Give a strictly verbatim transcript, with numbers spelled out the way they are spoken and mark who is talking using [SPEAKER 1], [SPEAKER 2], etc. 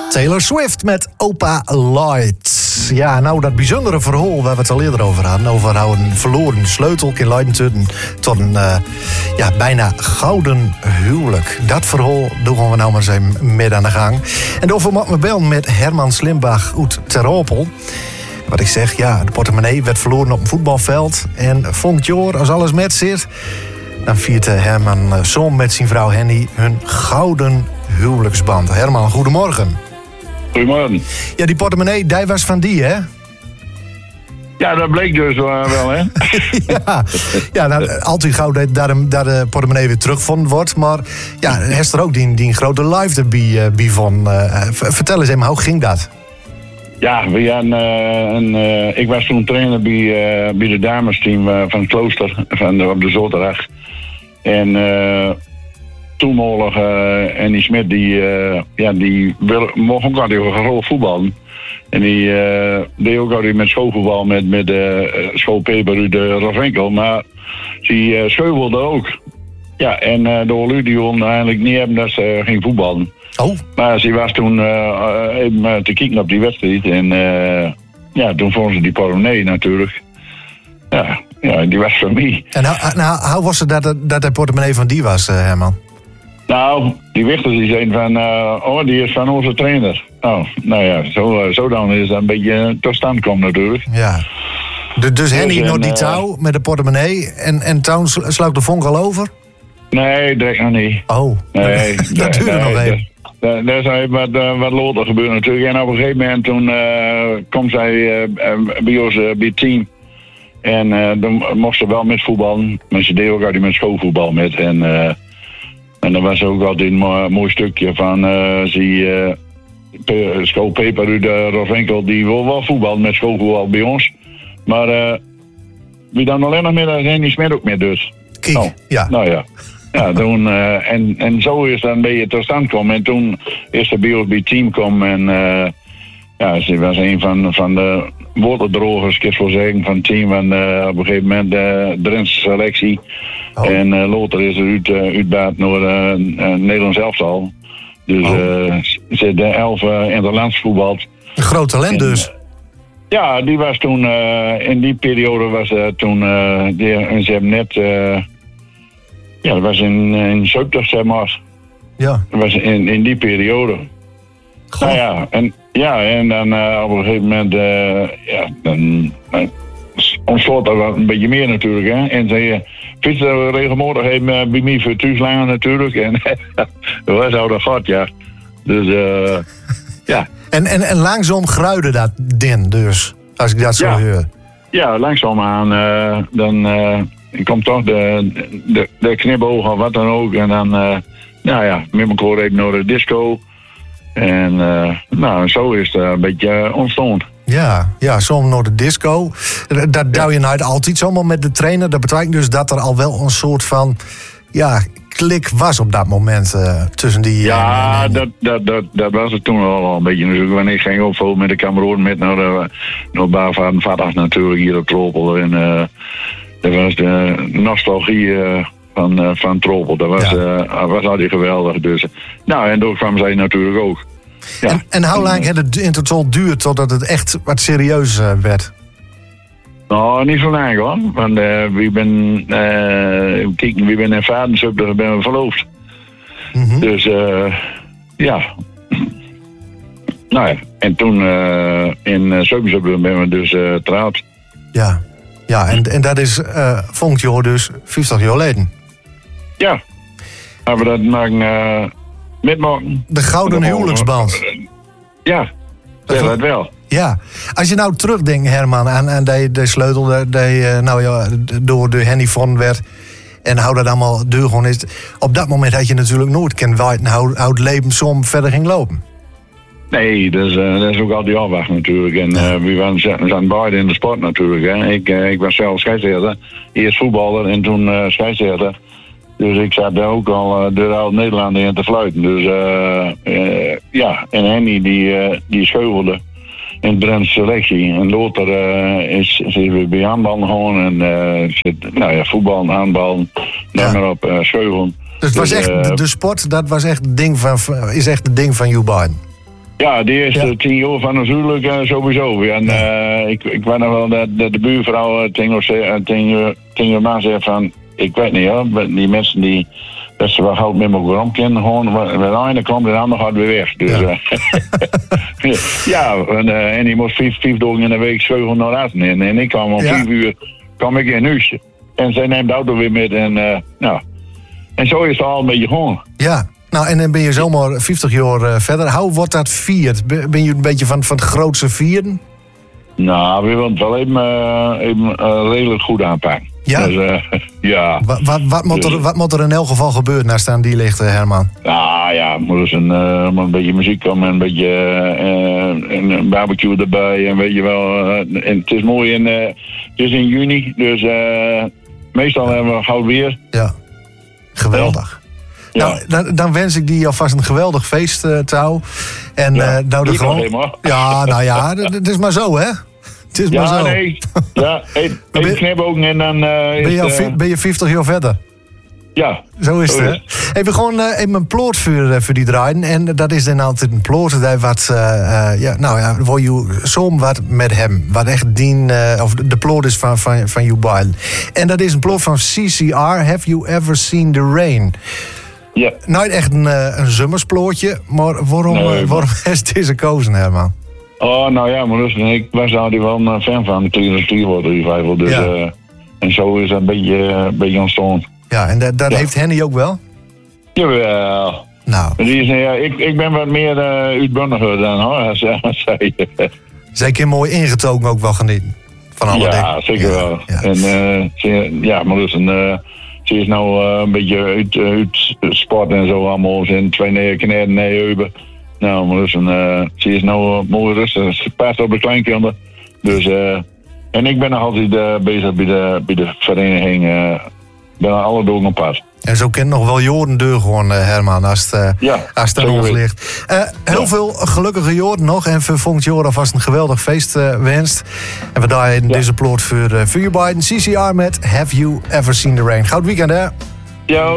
[SPEAKER 1] Taylor Swift met Opa Lloyd. Ja, nou dat bijzondere verhaal waar we het al eerder over hadden. Over hoe een verloren sleutel in Leiden tot een uh, ja, bijna gouden huwelijk. Dat verhaal doen we nou maar eens even mee aan de gang. En daarvoor mag ik me bellen met Herman Slimbach uit Ter Apel. Wat ik zeg, ja, de portemonnee werd verloren op een voetbalveld. En volgend jaar, als alles met zit, dan viert Herman uh, samen met zijn vrouw Henny hun gouden huwelijksband. Herman, goedemorgen.
[SPEAKER 2] Goedemorgen.
[SPEAKER 1] Ja, die portemonnee, die was van die, hè?
[SPEAKER 2] Ja, dat bleek dus uh, wel, hè?
[SPEAKER 1] ja, ja nou, altijd gauw dat, dat, dat de portemonnee weer teruggevonden wordt. Maar ja, er is er ook die, die grote live erbij uh, bij van. Uh, vertel eens even, hoe ging dat?
[SPEAKER 2] Ja, we hadden, uh, een, uh, ik was toen trainer bij, uh, bij de damesteam uh, van het klooster van de, op de Zoterdag. En uh, toenmalig uh, en die Smit, die, uh, ja, die wil, mocht ook altijd gewoon voetballen. En die uh, deed ook altijd met schoolvoetbal met, met uh, schoolpeper uit de Ravenkel. Maar die uh, scheuvelde ook. Ja, en uh, de Olu die wilde eigenlijk niet hebben dat ze uh, ging voetballen.
[SPEAKER 1] Oh.
[SPEAKER 2] Maar ze was toen uh, even te kijken op die wedstrijd. En uh, ja, toen vonden ze die portemonnee natuurlijk. Ja, ja, die was van mij.
[SPEAKER 1] En hoe nou, hoe was het dat, dat de portemonnee van die was, uh, Herman?
[SPEAKER 2] Nou, die wichters die zijn van, uh, oh, die is van onze trainer. Oh, nou ja, zo, zo dan is dat een beetje tot stand komen natuurlijk.
[SPEAKER 1] Ja. De, dus Henny
[SPEAKER 2] dus
[SPEAKER 1] nog die
[SPEAKER 2] uh,
[SPEAKER 1] touw met de portemonnee en, en toen sluit de vonk al over?
[SPEAKER 2] Nee, direct nog niet.
[SPEAKER 1] Oh,
[SPEAKER 2] nee,
[SPEAKER 1] dat duurde
[SPEAKER 2] nee,
[SPEAKER 1] nog even.
[SPEAKER 2] Daar is even wat, uh, wat later gebeurd natuurlijk. En op een gegeven moment toen uh, kwam zij uh, bij ons uh, bij het team. En uh, dan mocht ze wel met voetballen. Maar ze deed ook altijd met schoolvoetbal met. En, uh, en dan was ook altijd een mooi, mooi stukje van uh, die uh, schoolpeper uit de Ravenkel. Die wil wel voetballen met schoolvoetbal bij ons. Maar uh, wie dan alleen nog meer, daar zijn die Smit ook meer dus.
[SPEAKER 1] Kijk,
[SPEAKER 2] oh,
[SPEAKER 1] ja.
[SPEAKER 2] Nou ja. Ja, toen, uh, en, en zo is dat een beetje tot stand gekomen. En toen is de bij ons bij het team gekomen. En uh, ja, ze was een van, van de waterdrogers, ik wil zeggen, van het team. En uh, op een gegeven moment de uh, Drentse selectie. Oh. En uh, later is er uit, uh, uitbaat naar uh, uh, Nederlands elftal. Dus oh. uh, ze heeft de elf uh, in de landsvoetbal.
[SPEAKER 1] Een groot talent dus.
[SPEAKER 2] En, uh, ja, die was toen, uh, in die periode was uh, toen, uh, die, en ze hebben net... Uh, Ja, dat was in, in zeventig, zeg maar.
[SPEAKER 1] Ja.
[SPEAKER 2] Dat was in, in die periode. Goh. Nou ja, en, ja, en dan uh, op een gegeven moment, uh, ja, dan uh, ontsloot er wel een beetje meer natuurlijk, hè. En ze uh, fietsen regelmatig heen uh, bij mij voor thuislangen natuurlijk. En dat was al dat gat, ja. Dus, uh, ja.
[SPEAKER 1] En, en, en langzaam gruide dat ding dus, als ik dat zo
[SPEAKER 2] ja.
[SPEAKER 1] hoor.
[SPEAKER 2] Ja, langzaamaan, uh, dan... Uh, komt toch de, de, de knipoog of wat dan ook. En dan, uh, nou ja, met elkaar even naar de disco. En uh, nou, zo is het een beetje ontstaan.
[SPEAKER 1] Ja, ja, soms naar de disco. Dat ja. Doe je nou altijd zomaar met de trainer. Dat betekent dus dat er al wel een soort van ja, klik was op dat moment uh, tussen die...
[SPEAKER 2] Ja,
[SPEAKER 1] en, en,
[SPEAKER 2] dat, dat, dat, dat was het toen al een beetje. Dus wanneer ik ging opvallen met de Kameroen met naar de, naar Baarvaart Vadag natuurlijk hier op Tropel. En uh, dat was de nostalgie uh, van, uh, van Tropel. Dat was, ja. uh, was altijd geweldig. Dus, nou, en door kwam zij natuurlijk ook. Ja.
[SPEAKER 1] En, en hoe lang heeft het in totaal duurt totdat het echt wat serieus uh, werd?
[SPEAKER 2] Nou, niet zo lang hoor. Want uh, we ben, uh, kijk, we ben in vaderschap, dus ben we verloofd. Mm-hmm. Dus uh, ja. Nou ja, en toen uh, in uh, Subsup ben we dus uh, trouwd.
[SPEAKER 1] Ja, ja en, en dat is uh, volgend jaar dus vijftig jaar geleden.
[SPEAKER 2] Ja, maar we dat maken uh, metmaken.
[SPEAKER 1] De gouden huwelijksband.
[SPEAKER 2] Ja, dat, ja, dat wel.
[SPEAKER 1] Ja, als je nou terugdenkt, Herman, aan, aan die, die sleutel die uh, nou, ja, door de Henny von werd en hoe dat allemaal deur gewoon is. Op dat moment had je natuurlijk nooit kunnen weten hoe, hoe het leven zo verder ging lopen.
[SPEAKER 2] Nee, dat is, uh, dat is ook altijd afwachten natuurlijk. En uh, we waren, zijn beide in de sport natuurlijk. Hè. Ik, uh, ik was zelf scheidsrechter, eerst voetballer en toen uh, scheidsrechter. Dus ik zat daar ook al uh, door al Nederlanden in te fluiten. Dus uh, uh, ja, en Henny die, uh, die scheuvelde in de Drentse selectie. En later uh, is ze bij handballen gewoon. En uh, zit, nou ja, voetbal, handbal, neem ja. maar op, uh, scheuvelen.
[SPEAKER 1] Dus het was dus, echt, uh, de sport, dat was echt het ding van, is echt het ding van you beiden?
[SPEAKER 2] Ja, de eerste
[SPEAKER 1] Ja.
[SPEAKER 2] tien jaar van ons huwelijk uh, sowieso. En uh, ik, ik weet nog wel dat, dat de buurvrouw uh, tegen ons zei- tegen tegen mij zei van, ik weet niet hoor, maar die mensen die dat ze wel gauw met elkaar om kennen, gewoon de ene kwam en de ander gaat weer weg. Dus
[SPEAKER 1] Ja.
[SPEAKER 2] uh, ja, en, uh, en die moest vijf, vijf dagen in de week tweehonderd naar Assen in. En ik kwam om
[SPEAKER 1] Ja.
[SPEAKER 2] vijf uur kwam ik in huis. En zij neemt de auto weer met en uh, nou. En zo is het al een beetje gewoon.
[SPEAKER 1] Ja. Nou, en dan ben je zomaar vijftig jaar uh, verder. Hoe wordt dat vierd? Ben ben je een beetje van, van het grootste vieren?
[SPEAKER 2] Nou, we willen het wel even, uh, even uh, redelijk goed aanpakken.
[SPEAKER 1] Ja?
[SPEAKER 2] Dus, uh, ja.
[SPEAKER 1] Wat, wat, wat, moet er, wat moet er in elk geval gebeuren naast aan die ligt, uh, Herman?
[SPEAKER 2] Nou ja, er moet dus een, uh, moet een beetje muziek komen en een beetje uh, een, een barbecue erbij. En weet je wel, uh, en het is mooi in, uh, het is in juni, dus uh, meestal hebben we gauw weer.
[SPEAKER 1] Ja. Geweldig.
[SPEAKER 2] Ja.
[SPEAKER 1] Nou, dan, dan wens ik die alvast een geweldig feest, uh, Touw. En
[SPEAKER 2] Ja,
[SPEAKER 1] uh, nou,
[SPEAKER 2] doe
[SPEAKER 1] er
[SPEAKER 2] nog
[SPEAKER 1] gewoon.
[SPEAKER 2] even, hoor.
[SPEAKER 1] Ja, nou ja, dat het is maar zo, hè? Het is maar
[SPEAKER 2] Ja,
[SPEAKER 1] zo.
[SPEAKER 2] nee. Ja, één
[SPEAKER 1] Ben-
[SPEAKER 2] één knipoog en dan uh, is
[SPEAKER 1] Ben je, al,
[SPEAKER 2] het,
[SPEAKER 1] vi-
[SPEAKER 2] uh,
[SPEAKER 1] ben je vijftig jaar verder?
[SPEAKER 2] ja.
[SPEAKER 1] Zo is
[SPEAKER 2] Zo
[SPEAKER 1] het, hè? Even gewoon uh, even een ploot voor, uh, voor die draaien. En dat is dan altijd een ploot dat wat, uh, uh, ja, nou ja, waar je zoom wat met hem. Wat echt dien, uh, of de ploot is van, van, van you Biden. En dat is een ploot van C C R, Have You Ever Seen the Rain?
[SPEAKER 2] Ja.
[SPEAKER 1] Nooit echt een, uh, een zummersplootje, maar waarom,
[SPEAKER 2] Nee,
[SPEAKER 1] uh,
[SPEAKER 2] maar-
[SPEAKER 1] waarom is deze kozen, Herman?
[SPEAKER 2] Oh, nou ja, maar dus, ik was daar wel een fan van, de Clear Clearwater Revival. Dus,
[SPEAKER 1] Ja.
[SPEAKER 2] uh, en zo is dat een beetje, uh, een beetje ontstaan.
[SPEAKER 1] Ja, en dat, dat
[SPEAKER 2] Ja.
[SPEAKER 1] heeft Henny ook wel?
[SPEAKER 2] Jawel.
[SPEAKER 1] Nou,
[SPEAKER 2] Die is, ja, ik, ik ben wat meer uh, uitbundiger dan hoor, als, als zij.
[SPEAKER 1] zeker mooi ingetogen ook wel genieten. Van alle
[SPEAKER 2] Ja,
[SPEAKER 1] dingen.
[SPEAKER 2] zeker
[SPEAKER 1] Ja,
[SPEAKER 2] wel.
[SPEAKER 1] ja.
[SPEAKER 2] En uh, ze, ja, maar dus een, uh, ze is nou uh, een beetje uit, uit sport en zo allemaal. Ze zijn twee nee, kneden, nee, heuben. Nou, maar dus een, uh, ze is nou uh, mooi rustig. Ze past op de kleinkinderen. Dus, uh, en ik ben nog altijd uh, bezig bij de, bij de vereniging. Uh, ben aan alle dagen op pad.
[SPEAKER 1] En zo kent nog wel Jorden deur gewoon, uh, Herman, als het, uh,
[SPEAKER 2] Ja,
[SPEAKER 1] als het aan
[SPEAKER 2] zeker
[SPEAKER 1] ons
[SPEAKER 2] weten.
[SPEAKER 1] ligt. Uh, heel
[SPEAKER 2] Ja.
[SPEAKER 1] veel gelukkige Jorden nog. En voor volgend jaar alvast een geweldig feest uh, wenst. En we daar in
[SPEAKER 2] Ja.
[SPEAKER 1] deze ploot voor, uh, voor you Biden. C C R met Have You Ever Seen the Rain. Goud weekend, hè?
[SPEAKER 2] Ja.